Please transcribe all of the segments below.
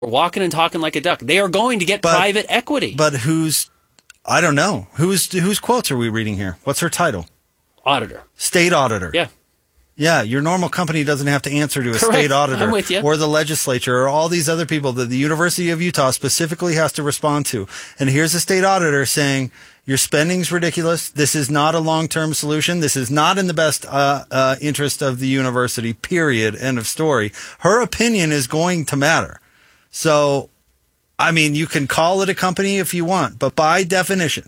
walking and talking like a duck. They are going to get private equity. But I don't know. Whose quotes are we reading here? What's her title? Auditor. State auditor. Yeah. Yeah, your normal company doesn't have to answer to a state auditor I'm with you. or the legislature or all these other people that the University of Utah specifically has to respond to. And here's a state auditor saying, your spending's ridiculous. This is not a long-term solution. This is not in the best interest of the university, period, end of story. Her opinion is going to matter. So, I mean, you can call it a company if you want, but by definition,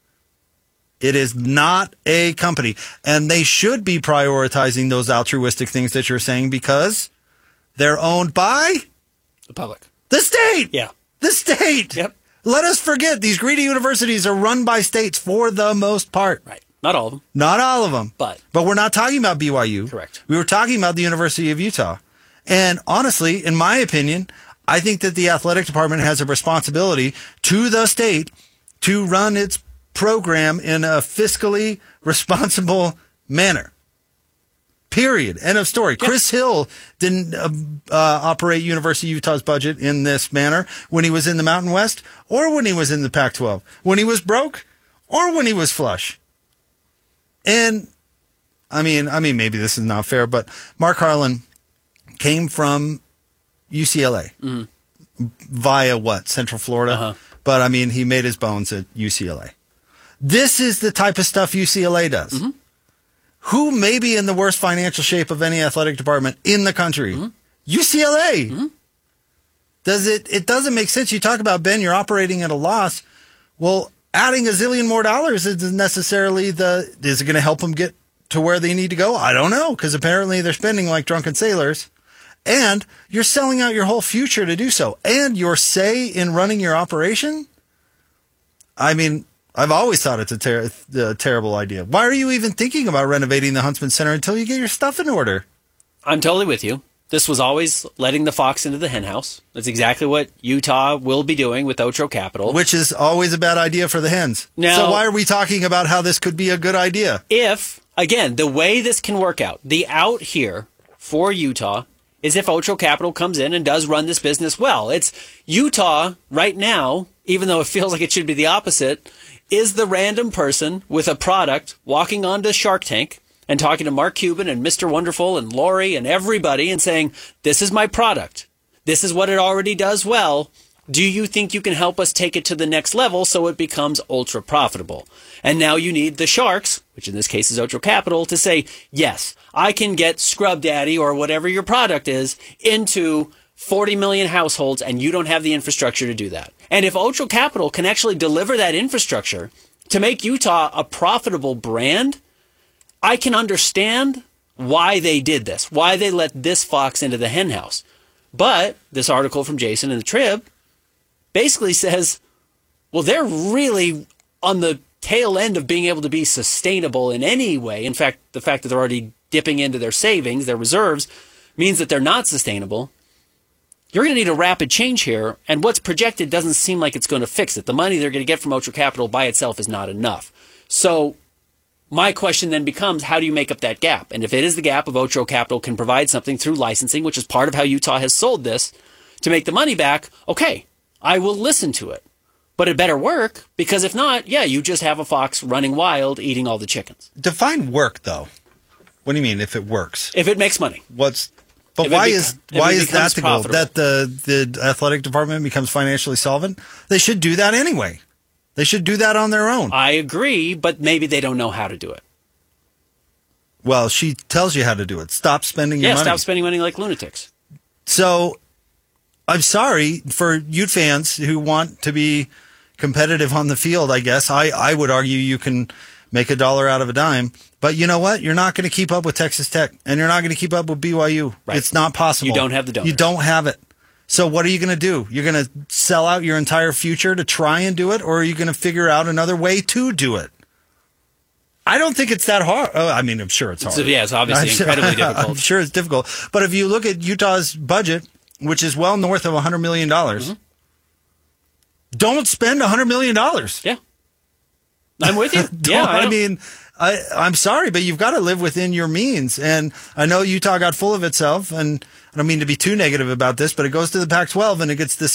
it is not a company. And they should be prioritizing those altruistic things that you're saying because they're owned by the public. The state. Yeah. The state. Yep. Let us forget these greedy universities are run by states for the most part. Right. Not all of them. Not all of them. But we're not talking about BYU. Correct. We were talking about the University of Utah. And honestly, in my opinion, I think that the athletic department has a responsibility to the state to run its program in a fiscally responsible manner. Period. End of story. Yep. Chris Hill didn't operate University of Utah's budget in this manner when he was in the Mountain West or when he was in the Pac-12, when he was broke or when he was flush. And I mean, maybe this is not fair, but Mark Harlan came from UCLA via what? Central Florida. Uh-huh. But I mean, he made his bones at UCLA. This is the type of stuff UCLA does. Mm-hmm. Who may be in the worst financial shape of any athletic department in the country? Mm-hmm. UCLA. Mm-hmm. It doesn't make sense. You talk about, Ben, you're operating at a loss. Well, adding a zillion more dollars isn't necessarily is it going to help them get to where they need to go? I don't know, because apparently they're spending like drunken sailors. And you're selling out your whole future to do so. And your say in running your operation? I mean, I've always thought it's a terrible idea. Why are you even thinking about renovating the Huntsman Center until you get your stuff in order? I'm totally with you. This was always letting the fox into the henhouse. That's exactly what Utah will be doing with Ocho Capital. Which is always a bad idea for the hens. Now, so why are we talking about how this could be a good idea? If, again, the way this can work out, the out here for Utah is if Ocho Capital comes in and does run this business well. It's Utah right now, even though it feels like it should be the opposite, is the random person with a product walking onto Shark Tank and talking to Mark Cuban and Mr. Wonderful and Lori and everybody and saying, this is my product. This is what it already does well. Do you think you can help us take it to the next level so it becomes ultra profitable? And now you need the sharks, which in this case is Ocho Capital, to say, yes, I can get Scrub Daddy or whatever your product is into 40 million households, and you don't have the infrastructure to do that. And if Ocho Capital can actually deliver that infrastructure to make Utah a profitable brand, I can understand why they did this, why they let this fox into the henhouse. But this article from Jason in the Trib basically says, well, they're really on the tail end of being able to be sustainable in any way. In fact, the fact that they're already dipping into their savings, their reserves, means that they're not sustainable. You're going to need a rapid change here, and what's projected doesn't seem like it's going to fix it. The money they're going to get from Ocho Capital by itself is not enough. So my question then becomes, how do you make up that gap? And if it is the gap of Ocho Capital can provide something through licensing, which is part of how Utah has sold this, to make the money back, okay, I will listen to it. But it better work, because if not, yeah, you just have a fox running wild, eating all the chickens. Define work, though. What do you mean, if it works? If it makes money. But why is that the goal? That the athletic department becomes financially solvent? They should do that anyway. They should do that on their own. I agree, but maybe they don't know how to do it. Well, she tells you how to do it. Stop spending your money. Yeah, stop spending money like lunatics. So, I'm sorry for Ute fans who want to be competitive on the field, I guess. I would argue you can make a dollar out of a dime. But you know what? You're not going to keep up with Texas Tech, and you're not going to keep up with BYU. Right. It's not possible. You don't have the donors. You don't have it. So what are you going to do? You're going to sell out your entire future to try and do it, or are you going to figure out another way to do it? I don't think it's that hard. Oh, I mean, I'm sure it's hard. Yeah, it's obviously incredibly difficult. I'm sure it's difficult. But if you look at Utah's budget, which is well north of $100 million, don't spend $100 million. Yeah. I'm with you. I'm sorry, but you've got to live within your means. And I know Utah got full of itself, and I don't mean to be too negative about this, but it goes to the Pac-12 and it gets this